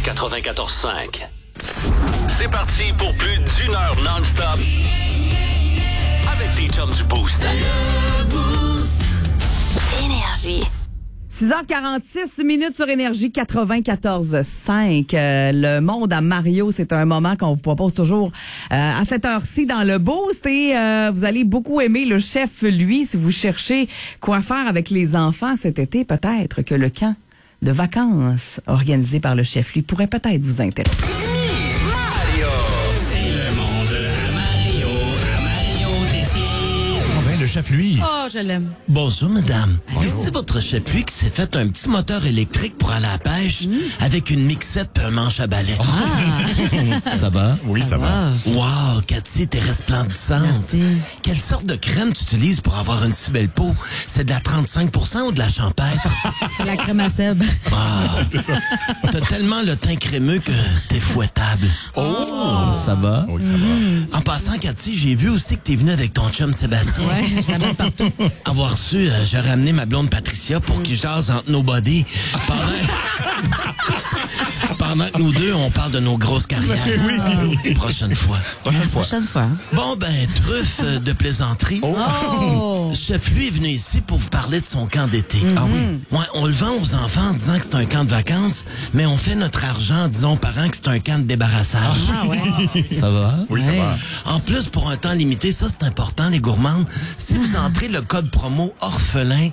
94.5. C'est parti pour plus d'une heure non-stop avec tes chums du Boost. Énergie. 6h46 sur Énergie 94.5. Le monde à Mario, c'est un moment qu'on vous propose toujours à cette heure-ci dans le Boost. Et vous allez beaucoup aimer le chef, lui, si vous cherchez quoi faire avec les enfants cet été. Peut-être que le camp de vacances organisé par le chef, lui, pourrait peut-être vous intéresser. Le chef lui. Oh, je l'aime. Bonjour, madame. Ici votre chef lui qui s'est fait un petit moteur électrique pour aller à la pêche avec une mixette et un manche à balai. Ça va? Oui, ça va. Wow, Cathy, t'es resplendissante. Merci. Quelle sorte de crème tu utilises pour avoir une si belle peau? C'est de la 35% ou de la champêtre? C'est la crème à Seb. Ah, t'as tellement le teint crémeux que t'es fouettable. Oh! Ça va? Oui, ça va. En passant, Cathy, j'ai vu aussi que t'es venu avec ton chum Sébastien. Ouais, j'amène partout. Avoir su, j'ai ramené ma blonde Patricia pour qu'il jase entre nos bodies pendant que nous deux, on parle de nos grosses carrières. Oui. Prochaine fois. Prochaine fois. Bon, ben, truffe de plaisanterie. Oh! Chef, lui, est venu ici pour vous parler de son camp d'été. Ah oui? Ouais, on le vend aux enfants en disant que c'est un camp de vacances, mais on fait notre argent en disant aux parents que c'est un camp de débarrassage. Ah ouais. Ça va? Oui, ça va. En plus, pour un temps limité, ça, c'est important, les gourmandes. Si vous entrez le code promo orphelin,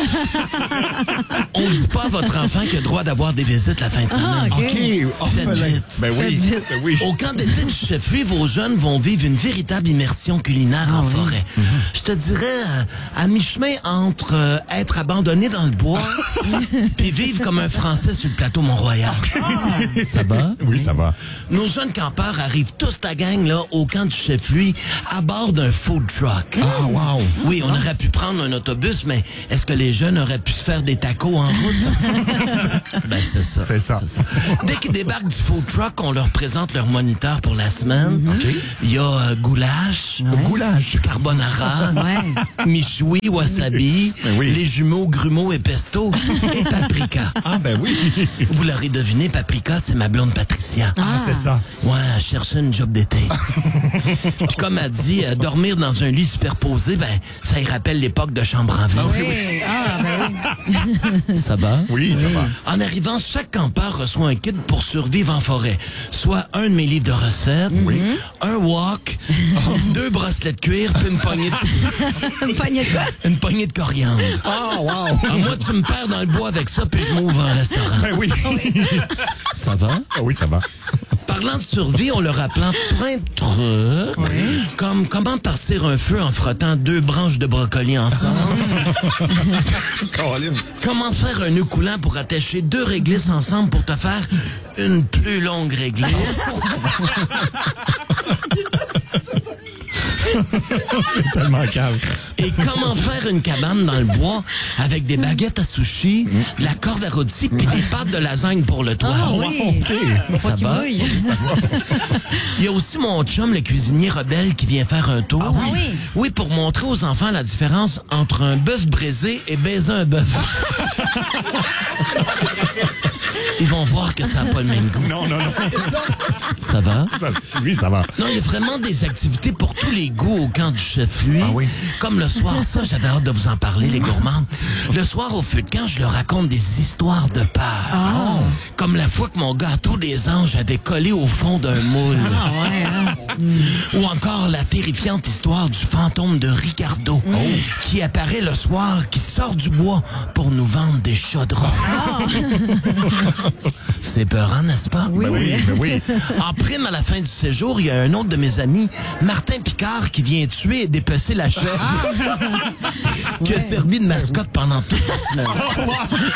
on dit pas à votre enfant qu'il a le droit d'avoir des visites la fin de semaine. OK. Faites orphelin. vite. Ben oui. Faites vite. Ben oui. Au camp d'été du chef, lui, vos jeunes vont vivre une véritable immersion culinaire en forêt. Je te dirais, à mi-chemin entre être abandonné dans le bois puis vivre comme un Français sur le plateau Mont-Royal. Ça va? Oui, ça va. Nos jeunes campeurs arrivent tous ta gang là au camp du chef, lui, à bord d'un food truck. Ah, wow. Oui, on aurait pu prendre un autobus, mais est-ce que les jeunes auraient pu se faire des tacos en route? Ben, c'est ça. C'est ça. Dès qu'ils débarquent du food truck, on leur présente leur moniteur pour la semaine. Il y a goulash, Goulash. carbonara, michoui, wasabi, Ben oui. les jumeaux grumeaux et pesto et paprika. Ah, ben oui. Vous l'aurez deviné, paprika, c'est ma blonde Patricia. Ah, c'est ça. Ouais, elle cherchait une job d'été. Puis comme elle dit, dormir dans un lit superposé, ben, ça y rappelle l'époque de chambre en ville. Oui. Ah, ben oui. Ça va? Oui, ça va. En arrivant, chaque campeur reçoit un kit pour survivre en forêt. Soit un de mes livres de recettes, un wok, 2 bracelets de cuir, puis une poignée de... Une poignée de quoi? Une poignée de coriandre. Ah, wow. Ah, moi, tu me perds dans le bois avec ça, puis je m'ouvre un restaurant. Ben oui. Ça va? Ah oui, ça va. Parlant de survie, on leur apprend plein de trucs, comme comment partir un feu en frottant 2 branches de brocoli ensemble, Caroline. comment faire un nœud coulant pour attacher 2 réglisses ensemble pour te faire une plus longue réglisse, C'est tellement calme. et comment faire une cabane dans le bois avec des baguettes à sushi, de la corde à rôti puis des pâtes de lasagne pour le toit. Ah oui. OK. Ça va? Il y a aussi mon chum, le cuisinier rebelle, qui vient faire un tour. Ah oui? Oui, pour montrer aux enfants la différence entre un bœuf braisé et baiser un bœuf. Ils vont voir que ça n'a pas le même goût. Non. Ça va? Oui, ça va. Non, il y a vraiment des activités pour tous les goûts au camp du chef, lui. Ah oui? Comme le soir, ça, j'avais hâte de vous en parler, les gourmands. Le soir, au feu de camp, je leur raconte des histoires de peur. Comme la fois que mon gâteau des anges avait collé au fond d'un moule. Ou encore la terrifiante histoire du fantôme de Ricardo, qui apparaît le soir, qui sort du bois pour nous vendre des chaudrons. C'est peurant, n'est-ce pas? Oui. Ben oui. En prime, à la fin du séjour, il y a un autre de mes amis, Martin Picard, qui vient tuer et dépecer la chèvre qui a servi de mascotte pendant toute la semaine.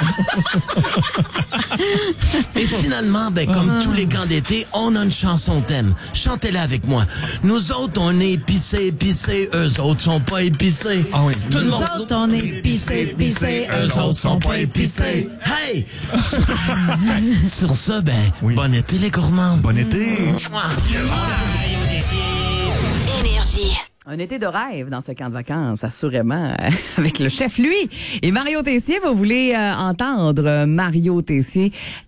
Et finalement, ben, comme tous les camps d'été, on a une chanson thème. Chantez-la avec moi. Nous autres, on est épicés, eux autres sont pas épicés. Ah oui. Tout le Nous monde. autres, on est épicés, Eux autres sont pas épicés. Hey! Sur ça, ben, bon été les gourmands. Bon été. Énergie. Un été de rêve dans ce camp de vacances, assurément, avec le chef, lui. Et Mario Tessier, vous voulez entendre Mario Tessier,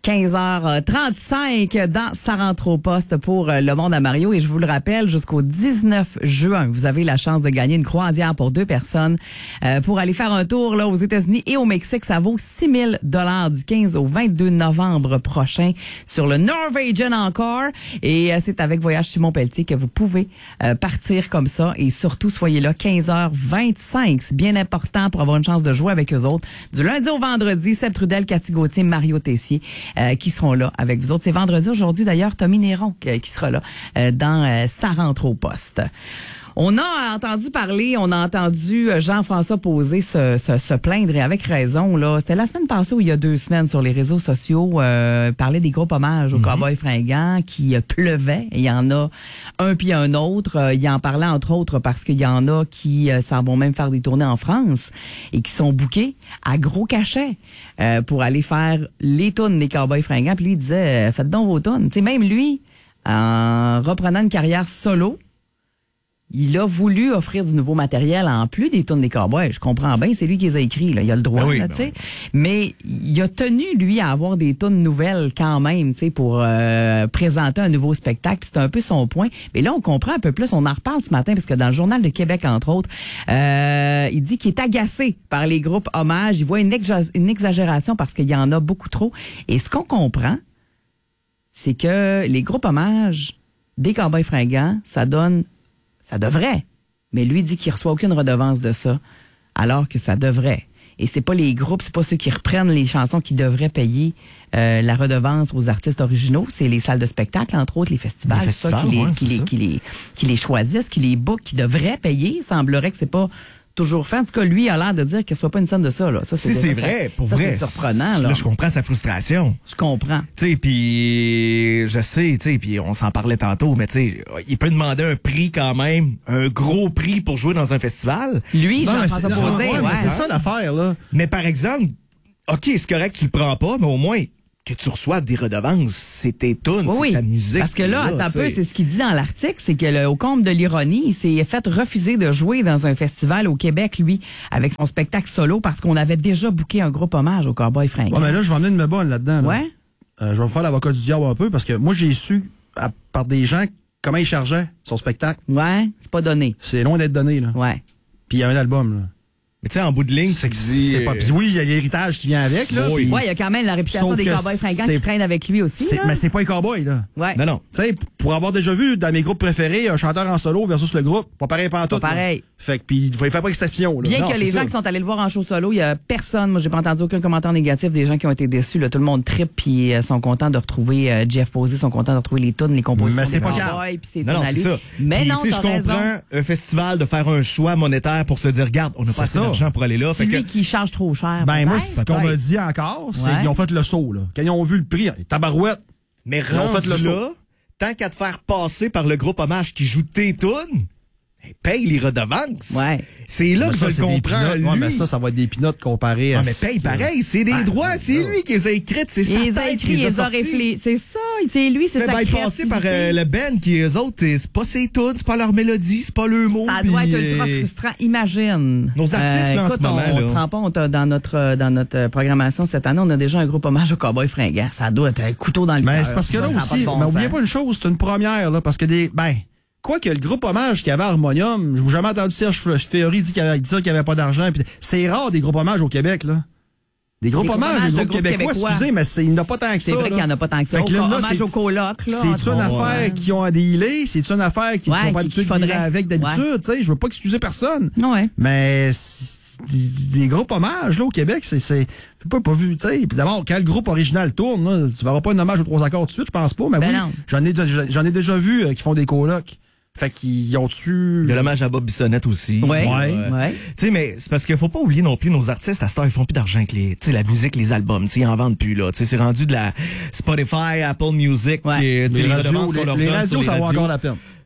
15h35 dans Ça rentre au poste pour Le Monde à Mario. Et je vous le rappelle, jusqu'au 19 juin, vous avez la chance de gagner une croisière pour 2 personnes pour aller faire un tour là aux États-Unis et au Mexique. Ça vaut 6 000 $ du 15 au 22 novembre prochain sur le Norwegian Encore. Et c'est avec Voyage Simon Pelletier que vous pouvez partir comme ça. Et surtout, soyez là 15h25. C'est bien important pour avoir une chance de jouer avec eux autres. Du lundi au vendredi, Seb Trudel, Cathy Gauthier, Mario Tessier qui seront là avec vous autres. C'est vendredi aujourd'hui, d'ailleurs, Tommy Néron qui sera là dans Ça rentre au poste. On a entendu parler, on a entendu Jean-François Posé se plaindre, et avec raison. Là, c'était la semaine passée ou il y a 2 semaines sur les réseaux sociaux, parler des groupes hommages aux Cowboys fringants qui pleuvait. Il y en a un puis un autre. Il en parlait entre autres parce qu'il y en a qui s'en vont même faire des tournées en France et qui sont bookés à gros cachet pour aller faire les tunes des Cowboys fringants. Puis lui, il disait, faites donc vos tunes. Tu sais, même lui, en reprenant une carrière solo, il a voulu offrir du nouveau matériel en plus des tunes des Cowboys. Je comprends bien, c'est lui qui les a écrits, là. Il a le droit, tu sais. Mais il a tenu, lui, à avoir des tunes nouvelles quand même, tu sais, pour présenter un nouveau spectacle. Puis c'est un peu son point. Mais là, on comprend un peu plus. On en reparle ce matin parce que dans le Journal de Québec, entre autres, il dit qu'il est agacé par les groupes hommages. Il voit une exagération parce qu'il y en a beaucoup trop. Et ce qu'on comprend, c'est que les groupes hommages des Cowboys fringants, ça devrait. Mais lui dit qu'il reçoit aucune redevance de ça, alors que ça devrait. Et c'est pas les groupes, c'est pas ceux qui reprennent les chansons qui devraient payer la redevance aux artistes originaux, c'est les salles de spectacle, entre autres, les festivals, qui les choisissent, qui les bookent, qui devraient payer. Il semblerait que c'est pas toujours fait. En tout cas, lui a l'air de dire qu'il ne soit pas une scène de ça. Là. Ça, c'est vrai, pour vrai. C'est surprenant. Là, je comprends sa frustration. Je comprends. Tu sais, puis je sais, tu sais, puis on s'en parlait tantôt, mais tu sais, il peut demander un prix quand même, un gros prix pour jouer dans un festival. Lui, Jean-François Posé, ouais. C'est ça l'affaire, là. Mais par exemple, OK, c'est correct, tu le prends pas, mais au moins que tu reçoives des redevances, c'est tes tunes, c'est ta musique. Parce que là, attends un peu, c'est ce qu'il dit dans l'article, c'est que au comble de l'ironie, il s'est fait refuser de jouer dans un festival au Québec, lui, avec son spectacle solo, parce qu'on avait déjà booké un groupe hommage aux Cowboys fringants. Ouais, mais là, je vais emmener une mebonne là-dedans. Là. Ouais. Je vais me faire l'avocat du diable un peu, parce que moi, j'ai su, par des gens, comment il chargeait son spectacle. Ouais, c'est pas donné. C'est loin d'être donné, là. Ouais. Puis il y a un album, là. Mais tu sais, en bout de ligne, c'est pas. Puis oui, il y a l'héritage qui vient avec, là. Oui, il y a quand même la réputation des Cowboys fringants qui traînent avec lui aussi. Mais c'est pas les Cowboys, là. Ouais. Non. Tu sais, pour avoir déjà vu dans mes groupes préférés un chanteur en solo versus le groupe, pas pareil pantoute. Pas pareil. Là. Fait que puis il fait pas exception. Là. Bien non, que les gens qui sont allés le voir en show solo, il y a personne. Moi, j'ai pas entendu aucun commentaire négatif des gens qui ont été déçus. Là, tout le monde trippe puis sont contents de retrouver Jeff Posé, sont contents de retrouver les tunes, les compositions mais c'est des pas Cowboys, puis c'est non, c'est ça. Mais puis, non, je comprends un festival de faire un choix monétaire pour se dire, regarde, on n'a pas assez d'argent pour aller là. C'est lui qui charge trop cher. Ben moi, ce qu'on m'a dit encore, c'est qu'ils ont fait le saut. Là. Quand ils ont vu le prix, tabarouette. Mais rendu là, tant qu'à te faire passer par le groupe hommage qui joue tes tunes, paye les redevances. Ouais. C'est là que je le comprends. Ouais, mais ça va être des pinottes comparées à... mais paye pareil, c'est des droits, c'est lui qui les a écrites, c'est sa tête qui les a réfléchis. C'est ça, c'est lui, c'est sa créativité. Passé par le band qui, eux autres, c'est pas ses tunes, c'est pas leur mélodie, c'est pas leur mot. Ça doit être ultra frustrant. Imagine. Nos artistes, là, en ce moment, on prend pas, dans notre programmation cette année, on a déjà un groupe hommage aux Cowboys fringants. Ça doit être un couteau dans le cœur. Mais c'est parce que là aussi, mais oubliez pas une chose, c'est une première, là, parce que quoi que le groupe hommage qu'il y avait à Harmonium, je n'ai jamais entendu Serge Fiori dire qu'il n'y avait pas d'argent. C'est rare des groupes hommages au Québec, là. Des groupes hommages, des groupes québécois, excusez, mais il n'y en a pas tant que ça. C'est vrai qu'il n'y en a pas tant que ça. Hommage au coloc, là. C'est une affaire qui ont à dealer, c'est une affaire qui ne sont pas habitués de dealer avec d'habitude, tu sais. Je veux pas excuser personne. Ouais. Mais des groupes hommages, là, au Québec, c'est pas vu, tu sais. Puis d'abord, quand le groupe original tourne, là, tu verras pas un hommage aux 3 accords tout de suite, je pense pas. Mais j'en ai déjà vu qui font des colocs. Fait qu'ils ont tué. Il y a l'hommage à Bob Bissonnette aussi. Ouais. Tu sais, mais c'est parce qu'il faut pas oublier non plus nos artistes à cette heure, ils font plus d'argent avec la musique, les albums. Tu sais, ils en vendent plus, là. Tu sais, c'est rendu de la Spotify, Apple Music, les radios, ça vaut encore la peine.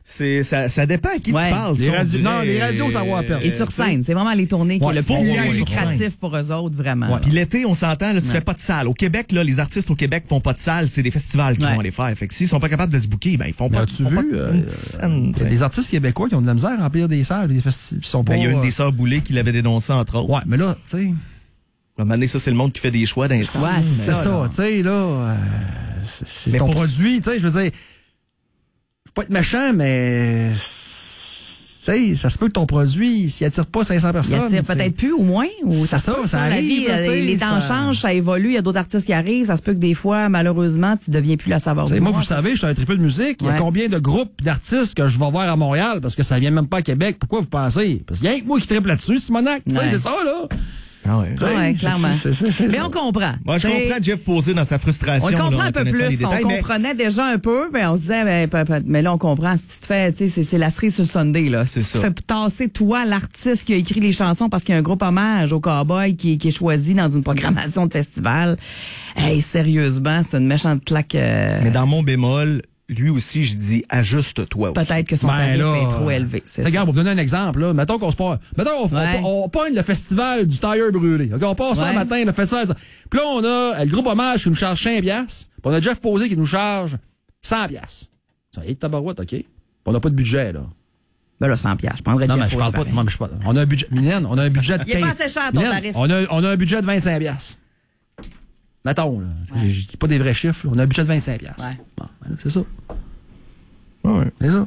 Ça dépend à qui Ouais. tu parles. Les ça, on radios- dirait. non, les radios, ça vaut la peine. Et sur scène, c'est vraiment les tournées qui Ouais, est le faut plus qu'il y ait lucratif pour eux autres, vraiment. Puis l'été, on s'entend, là, tu fais pas de salle. Au Québec, là, les artistes au Québec font pas de salle, c'est des festivals qui Ouais. vont les faire. Fait que s'ils sont pas capables de se booker, ben ils font Mais pas. as-tu font pas vu, une scène, il y a des artistes québécois qui ont de la misère à remplir des salles, des festivals. Ben, il y a une des sœurs Boulay qui l'avait dénoncé, entre autres. Ouais, mais là, tu sais. À un moment donné, ça, c'est le monde qui fait des choix d'instant. Ouais, C'est ça, tu sais, là. C'est Mais ton pour- produit, tu sais, je veux dire. Je veux pas être méchant, mais. Tu sais, ça se peut que ton produit, s'il attire pas 500 Il personnes. attire c'est- peut-être plus ou moins. Ou C'est ça, se ça, peut, ça la arrive, vie, là, tu sais, les temps ça- changent, ça évolue, il y a d'autres artistes qui arrivent. Ça se peut que des fois, malheureusement, tu deviens plus la saveur T'sais, du moi, mois. vous savez, je suis un triple de musique. Il y a Ouais. combien de groupes d'artistes que je vais voir à Montréal parce que ça vient même pas à Québec? Pourquoi vous pensez? Parce qu'il y a rien que moi qui triple là-dessus, Simonac. Tu sais, Ouais. c'est ça, là. Ah ouais. T'sais, Ouais, clairement. c'est Mais ça. on comprend. Moi, je T'sais, comprends Jeff Posé dans sa frustration. On le comprend là, en un peu connaissant les plus. détails, On mais- comprenait déjà un peu, mais on se disait, mais là, on comprend. Si tu te fais, tu sais, c'est la cerise sur le Sunday, là. Si C'est tu te ça. fais tasser, toi, l'artiste qui a écrit les chansons parce qu'il y a un groupe hommage au cowboy qui est choisi dans une programmation de festival. Hey, sérieusement, c'est une méchante claque. Mais dans mon bémol, lui aussi, je dis ajuste-toi. aussi. Peut-être que son Ben tarif là, est trop élevé. C'est ça. Regarde, pour vous donner un exemple, là. Mettons qu'on se passe. Mettons, Ouais. on pogne le festival du tailleur brûlé. OK, on passe ça Ouais. le matin, le festival. Puis là, on a le groupe hommage qui nous charge 5$. Puis on a Jeff Posé qui nous charge 100$. Ça y est, tabarouette, OK. Puis on n'a pas de budget, là. Ben là, 100$. Je prendrais Non, Jeff mais je parle Posey, pas de. pareil. Non, mais je parle. On a un budget. Mylène, on a un budget de 15$. Il est pas assez cher, ton Mylène, tarif. on a un budget de 25$. Mettons, là. Je dis pas des vrais chiffres, là. On a un budget de 25$. Ouais. Bon, ben là, c'est ça. Ouais. C'est ça.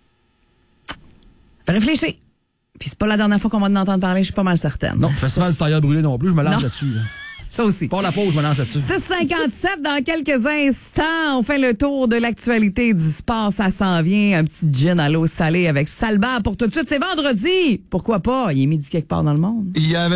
Fais réfléchir. Puis c'est pas la dernière fois qu'on va en entendre parler, je suis pas mal certaine. Non, festival du tailleur brûlé non plus, je me lance Non. là-dessus, là. Ça aussi. Pas la pause, je me lance là-dessus. 6h57 dans quelques instants. On fait le tour de l'actualité du sport. Ça s'en vient. Un petit gin à l'eau salée avec Salba pour tout de suite. C'est vendredi. Pourquoi pas? Il est midi quelque part dans le monde. Il y avait